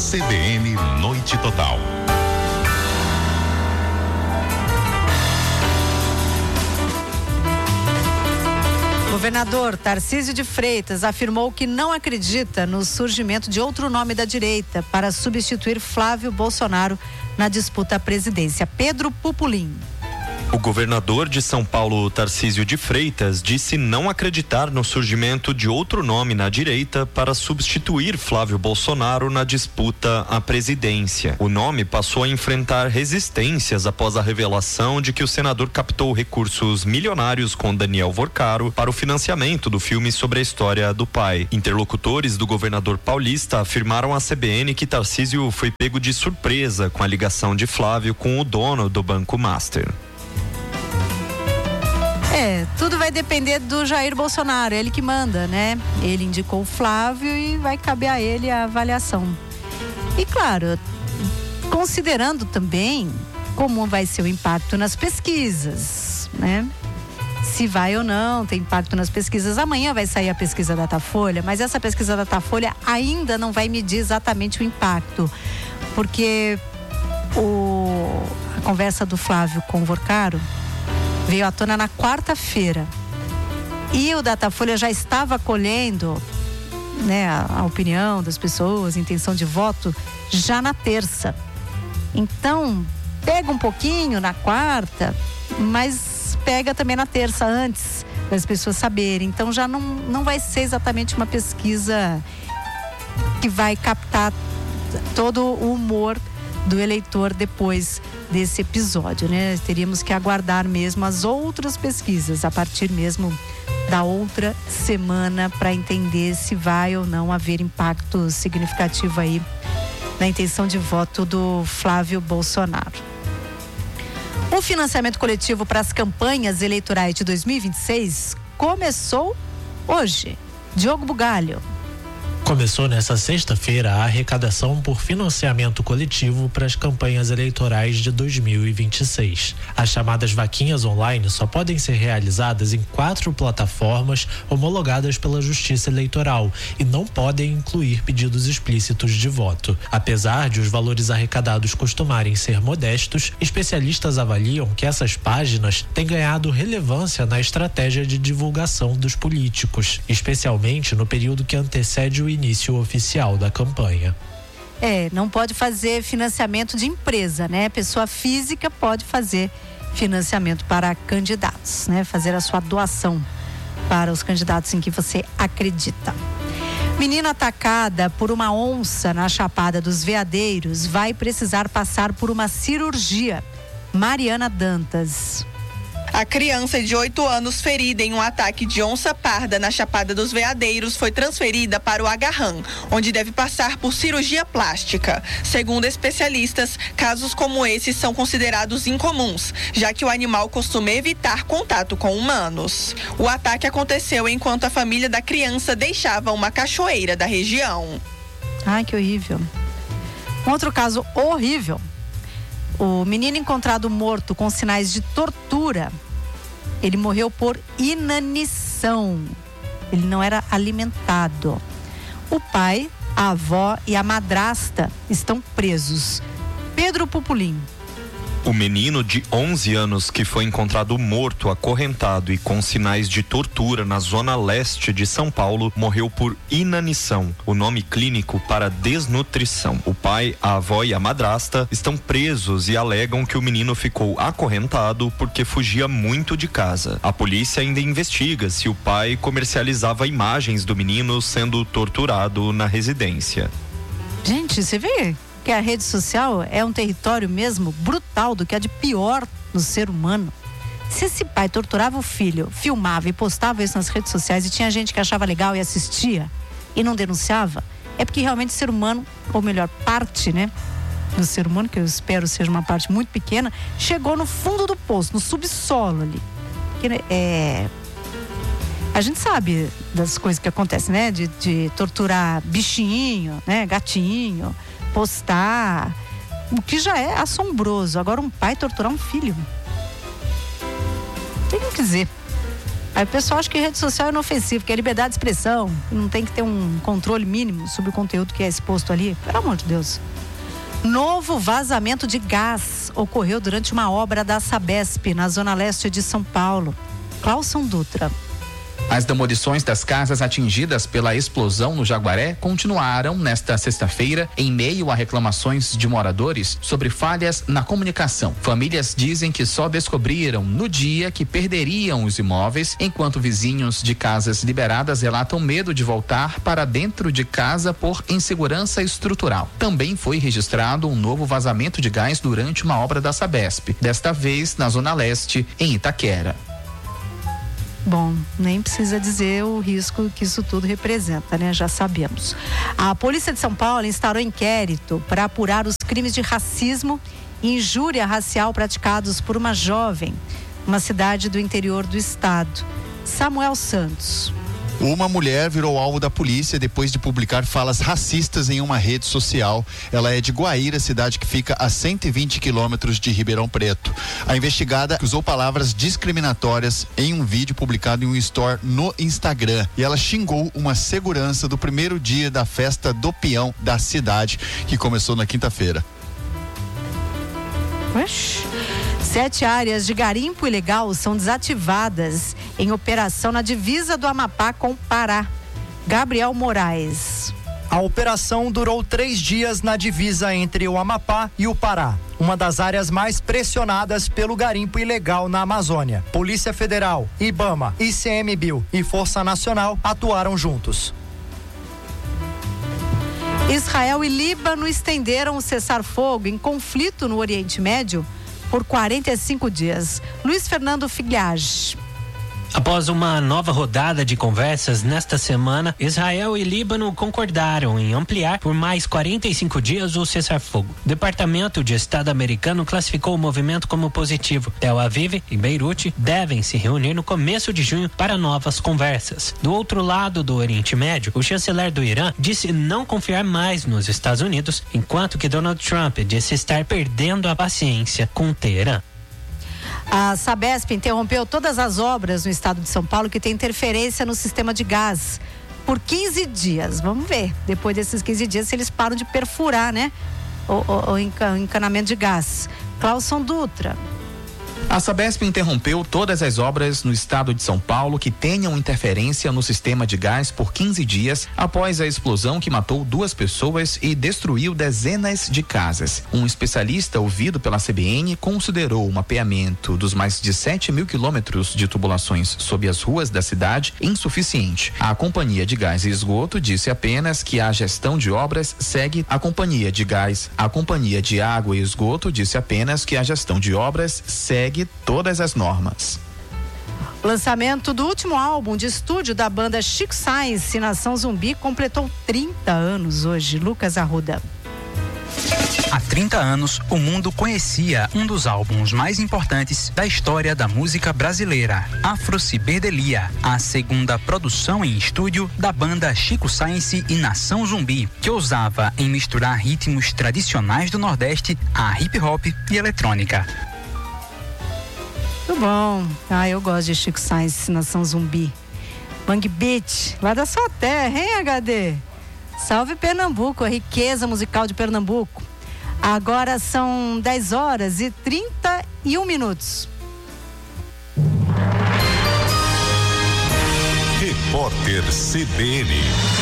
CBN Noite Total. Governador Tarcísio de Freitas afirmou que não acredita no surgimento de outro nome da direita para substituir Flávio Bolsonaro na disputa à presidência. Pedro Pupulim. O governador de São Paulo, Tarcísio de Freitas, disse não acreditar no surgimento de outro nome na direita para substituir Flávio Bolsonaro na disputa à presidência. O nome passou a enfrentar resistências após a revelação de que o senador captou recursos milionários com Daniel Vorcaro para o financiamento do filme sobre a história do pai. Interlocutores do governador paulista afirmaram à CBN que Tarcísio foi pego de surpresa com a ligação de Flávio com o dono do Banco Master. Tudo vai depender do Jair Bolsonaro, ele que manda, né? Ele indicou o Flávio e vai caber a ele a avaliação. E claro, considerando também como vai ser o impacto nas pesquisas, né? Se vai ou não ter impacto nas pesquisas. Amanhã vai sair a pesquisa da Datafolha, mas essa pesquisa da Datafolha ainda não vai medir exatamente o impacto, porque a conversa do Flávio com o Vorcaro veio à tona na quarta-feira. E o Datafolha já estava colhendo, né, a opinião das pessoas, a intenção de voto, já na terça. Então, pega um pouquinho na quarta, mas pega também na terça, antes das pessoas saberem. Então, já não vai ser exatamente uma pesquisa que vai captar todo o humor do eleitor depois desse episódio, né? Teríamos que aguardar mesmo as outras pesquisas a partir mesmo da outra semana para entender se vai ou não haver impacto significativo aí na intenção de voto do Flávio Bolsonaro. O financiamento coletivo para as campanhas eleitorais de 2026 começou hoje. Diogo Bugalho. Começou nesta sexta-feira a arrecadação por financiamento coletivo para as campanhas eleitorais de 2026. As chamadas vaquinhas online só podem ser realizadas em 4 plataformas homologadas pela Justiça Eleitoral e não podem incluir pedidos explícitos de voto. Apesar de os valores arrecadados costumarem ser modestos, especialistas avaliam que essas páginas têm ganhado relevância na estratégia de divulgação dos políticos, especialmente no período que antecede o início oficial da campanha. Não pode fazer financiamento de empresa, né? Pessoa física pode fazer financiamento para candidatos, né? Fazer a sua doação para os candidatos em que você acredita. Menina atacada por uma onça na Chapada dos Veadeiros vai precisar passar por uma cirurgia. Mariana Dantas. A criança de 8 anos ferida em um ataque de onça parda na Chapada dos Veadeiros foi transferida para o Agarram, onde deve passar por cirurgia plástica. Segundo especialistas, casos como esse são considerados incomuns, já que o animal costuma evitar contato com humanos. O ataque aconteceu enquanto a família da criança deixava uma cachoeira da região. Ai, que horrível. Outro caso horrível. O menino encontrado morto com sinais de tortura, ele morreu por inanição. Ele não era alimentado. O pai, a avó e a madrasta estão presos. Pedro Pupulim. O menino de 11 anos que foi encontrado morto, acorrentado e com sinais de tortura na zona leste de São Paulo morreu por inanição, o nome clínico para desnutrição. O pai, a avó e a madrasta estão presos e alegam que o menino ficou acorrentado porque fugia muito de casa. A polícia ainda investiga se o pai comercializava imagens do menino sendo torturado na residência. Gente, você vê que a rede social é um território mesmo brutal do que há de pior no ser humano. Se esse pai torturava o filho, filmava e postava isso nas redes sociais e tinha gente que achava legal e assistia e não denunciava, é porque realmente o ser humano, ou melhor, parte, né, do ser humano, que eu espero seja uma parte muito pequena, chegou no fundo do poço, no subsolo ali. A gente sabe das coisas que acontecem, né, de torturar bichinho, né, gatinho, postar, o que já é assombroso. Agora um pai torturar um filho, tem que dizer. Aí o pessoal acha que rede social é inofensivo, que é liberdade de expressão, não tem que ter um controle mínimo sobre o conteúdo que é exposto ali. Pelo amor de Deus. Novo vazamento de gás ocorreu durante uma obra da Sabesp, na zona leste de São Paulo. Clauson Dutra. As demolições das casas atingidas pela explosão no Jaguaré continuaram nesta sexta-feira em meio a reclamações de moradores sobre falhas na comunicação. Famílias dizem que só descobriram no dia que perderiam os imóveis, enquanto vizinhos de casas liberadas relatam medo de voltar para dentro de casa por insegurança estrutural. Também foi registrado um novo vazamento de gás durante uma obra da Sabesp, desta vez na Zona Leste, em Itaquera. Bom, nem precisa dizer o risco que isso tudo representa, né? Já sabemos. A Polícia de São Paulo instaurou inquérito para apurar os crimes de racismo e injúria racial praticados por uma jovem, uma cidade do interior do estado. Samuel Santos. Uma mulher virou alvo da polícia depois de publicar falas racistas em uma rede social. Ela é de Guaíra, cidade que fica a 120 quilômetros de Ribeirão Preto. A investigada usou palavras discriminatórias em um vídeo publicado em um store no Instagram. E ela xingou uma segurança do primeiro dia da festa do peão da cidade, que começou na quinta-feira. 7 áreas de garimpo ilegal são desativadas em operação na divisa do Amapá com o Pará. Gabriel Moraes. A operação durou 3 dias na divisa entre o Amapá e o Pará, uma das áreas mais pressionadas pelo garimpo ilegal na Amazônia. Polícia Federal, IBAMA, ICMBio e Força Nacional atuaram juntos. Israel e Líbano estenderam o cessar-fogo em conflito no Oriente Médio por 45 dias. Luiz Fernando Figliage. Após uma nova rodada de conversas nesta semana, Israel e Líbano concordaram em ampliar por mais 45 dias o cessar-fogo. O Departamento de Estado americano classificou o movimento como positivo. Tel Aviv e Beirute devem se reunir no começo de junho para novas conversas. Do outro lado do Oriente Médio, o chanceler do Irã disse não confiar mais nos Estados Unidos, enquanto que Donald Trump disse estar perdendo a paciência com Teherã. A Sabesp interrompeu todas as obras no estado de São Paulo que tem interferência no sistema de gás por 15 dias. Vamos ver, depois desses 15 dias, se eles param de perfurar, né? O encanamento de gás. Clauson Dutra. A Sabesp interrompeu todas as obras no estado de São Paulo que tenham interferência no sistema de gás por 15 dias após a explosão que matou 2 pessoas e destruiu dezenas de casas. Um especialista ouvido pela CBN considerou o mapeamento dos mais de 7 mil quilômetros de tubulações sob as ruas da cidade insuficiente. A Companhia de Gás e Esgoto disse apenas que a gestão de obras segue a Companhia de Gás. A Companhia de Água e Esgoto disse apenas que a gestão de obras segue todas as normas. O lançamento do último álbum de estúdio da banda Chico Science e Nação Zumbi completou 30 anos hoje. Lucas Arruda. Há 30 anos, o mundo conhecia um dos álbuns mais importantes da história da música brasileira, Afrociberdelia, a segunda produção em estúdio da banda Chico Science e Nação Zumbi, que ousava em misturar ritmos tradicionais do Nordeste a hip hop e eletrônica. Muito bom. Eu gosto de Chico Science, Nação Zumbi. Bang Beat, lá da sua terra, hein, HD? Salve Pernambuco, a riqueza musical de Pernambuco. Agora são 10h31. Repórter CBN.